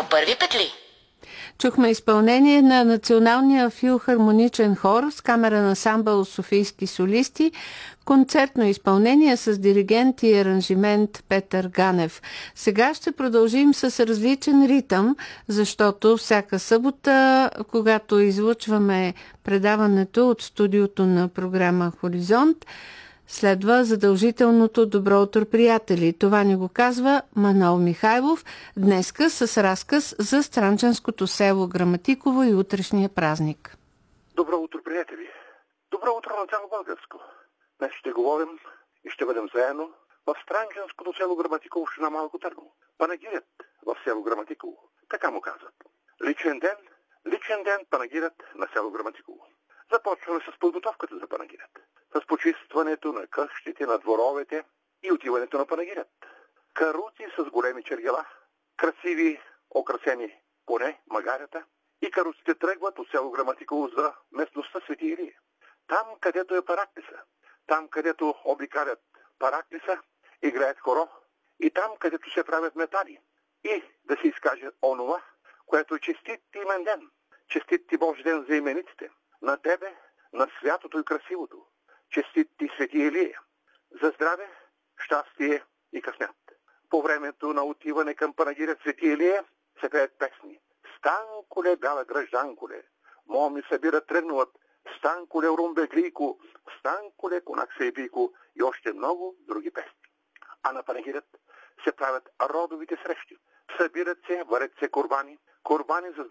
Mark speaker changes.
Speaker 1: първи петли.
Speaker 2: Чухме изпълнение на Националния филхармоничен хор с камерен ансамбъл софийски солисти, концертно изпълнение с диригент и аранжимент Петър Ганев. Сега ще продължим с различен ритъм, защото всяка събота, когато излъчваме предаването от студиото на програма Хоризонт, следва задължителното Добро утро, приятели. Това ни го казва Манол Михайлов, днеска с разказ за странчанското село Граматиково и утрешния празник.
Speaker 3: Добро утро, приятели! Добро утро на цяло българско! Днес ще говорим и ще бъдем заедно в странчанското село Граматиково, община Малко Търново. Панагирят в село Граматиково. Така му казват. Личен ден, панагирят на село Граматиково. Започваме с подготовката за панагирят. С почистването на къщите, на дворовете и отиването на панагирят. Каруци с големи чергела, красиви, украсени коне, магарята, и каруците тръгват от село Граматиково за местността Свети Илия. Там, където е Параклиса, там, където обикалят Параклиса, играят хоро, и там, където се правят метали. И да се изкаже онова, което е честит ти имен ден. Честит ти Божи ден за имениците. На тебе, на святото и красивото. Честит ти Свети Илия. За здраве, щастие и късмет. По времето на отиване към панагирят Свети Илия се пеят песни. Станколе, бяла гражданколе, моми събира тръгнуват, станколе, румбеглийко, станколе, конак сейбийко и още много други песни. А на панагирят се правят родовите срещи. Събират се, варят се курбани за